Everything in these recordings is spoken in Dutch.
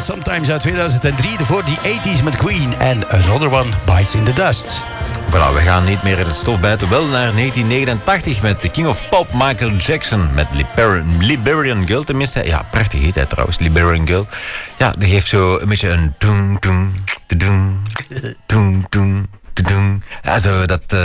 Sometimes uit 2003. Voor die 80s met Queen. En Another One Bites in the Dust. Voilà, we gaan niet meer in het stof bijten. Wel naar 1989 met de King of Pop, Michael Jackson. Met Liberian Girl, tenminste. Ja, prachtig heet hij trouwens, Liberian Girl. Ja, die geeft zo een beetje een doem, doem, doem, doem, doem. Ja, zo,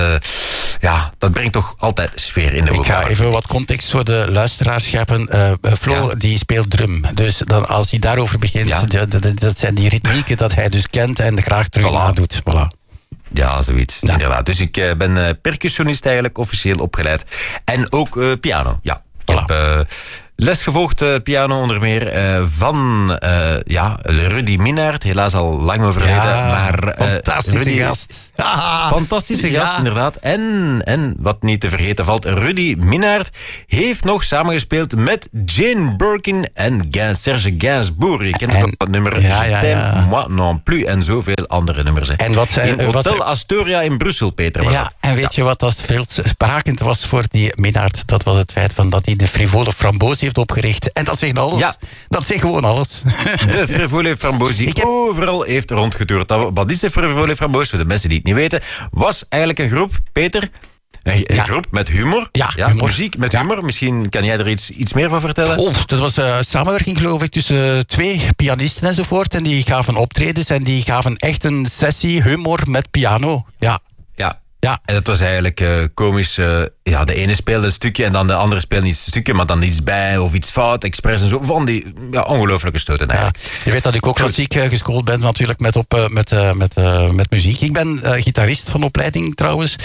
dat brengt toch altijd sfeer in de woonkamer. Ik ga even wat context voor de luisteraars scheppen. Flo, die speelt drum. Dus dan, als hij daarover begint, dat zijn die ritmieken dat hij dus kent en graag terug nadoet. Voilà. Ja, zoiets, inderdaad. Dus ik ben percussionist eigenlijk, officieel opgeleid. En ook piano, ja. Ik heb les gevolgd, piano onder meer, van Rudy Minnaert. Helaas al lang overleden. Maar fantastische gast. Fantastische gast, inderdaad. En wat niet te vergeten valt, Rudy Minnaert heeft nog samengespeeld met Jane Birkin en Serge Gainsbourg. Je kent ook dat nummer Moi non plus en zoveel andere nummers. En in Hotel Astoria in Brussel, Peter. Ja, en weet je wat dat veel sprakend was voor die Minnaert? Dat was het feit dat hij de Frivole Framboos heeft opgericht. En dat zegt alles. Ja. Dat zegt gewoon alles. De Frivole Framboos die overal heeft rondgetoerd. Wat is de Frivole Framboos? Voor de mensen die het niet weten, was eigenlijk een groep, Peter... Een groep met humor. Humor. Muziek met humor. Misschien kan jij er iets meer van vertellen? Dat was samenwerking, geloof ik, tussen 2 pianisten enzovoort. En die gaven optredens en die gaven echt een sessie humor met piano. Ja. En dat was eigenlijk komisch. De ene speelde een stukje en dan de andere speelde niet een stukje, maar dan iets bij of iets fout, expres en zo. Van die ongelooflijke stoten eigenlijk. Je weet dat ik ook klassiek geschoold ben natuurlijk met muziek. Ik ben gitarist van opleiding trouwens.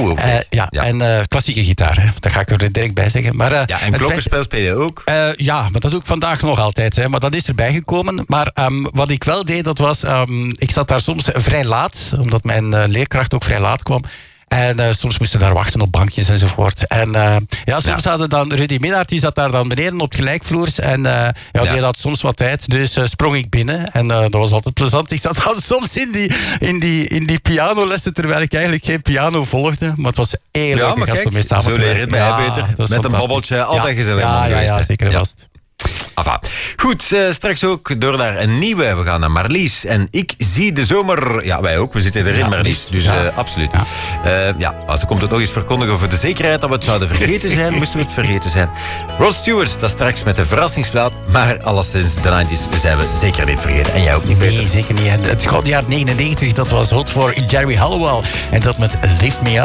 En klassieke gitaar. Hè. Daar ga ik er direct bij zeggen. Maar, en klokkenspel speel je ook? Maar dat doe ik vandaag nog altijd. Hè. Maar dat is erbij gekomen. Maar wat ik wel deed, dat was... ik zat daar soms vrij laat, omdat mijn leerkracht ook vrij laat kwam. En soms moesten daar wachten op bankjes enzovoort. En soms hadden dan Rudy Minnaert, die zat daar dan beneden op het gelijkvloers. En die had soms wat tijd, dus sprong ik binnen. En dat was altijd plezant. Ik zat dan soms in die pianolessen, terwijl ik eigenlijk geen piano volgde. Maar het was heel leuk gast om mee samen te werken. Zo leer je het bij, Peter. Met een babbeltje, altijd gezellig. Ja, zeker vast. Goed, straks ook door naar een nieuwe. We gaan naar Marlies. En ik zie de zomer... Ja, wij ook. We zitten erin, Marlies. Dus absoluut. Als er komt het nog eens verkondigen voor de zekerheid dat we het zouden vergeten zijn. Moesten we het vergeten zijn. Rod Stewart, dat straks met een verrassingsplaat. Maar alleszins de 90's zijn we zeker niet vergeten. En jij ook niet, Peter? Nee, zeker niet. Het gouden jaar 99, dat was hot voor Jerry Halliwell. En dat met Lift Me Up.